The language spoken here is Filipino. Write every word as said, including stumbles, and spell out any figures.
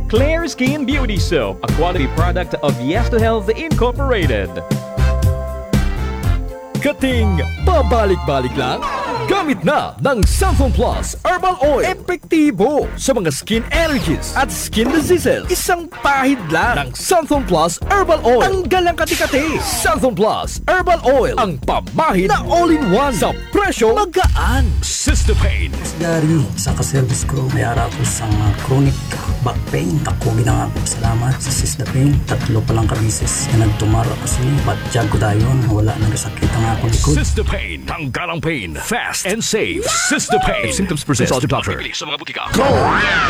Clear Skin Beauty Soap, a quality product of Yes to Health Incorporated. Kating pabalik-balik lang? Gamit na ng Santhon Plus Herbal Oil. Epektibo sa mga skin allergies at skin diseases. Isang pahid lang ng Santhon Plus Herbal Oil. Ang galang kati-kati. Santhon Plus Herbal Oil. Ang pamahid na all-in-one sa presyo magaan. Cystopain. Dari sa kaservice ko, may ara ko sa uh, chronic back pain. Tako ginanga ko salamat sa Cystopain. Tatlo pa lang kabisis na nagtumara kasi batjag ko dayon. Wala nang sakit ang akong likod. Cystopain. Tanggalang pain. Fast and safe. Cystopain. If symptoms persist, consult your doctor. Sa mga butika. Go!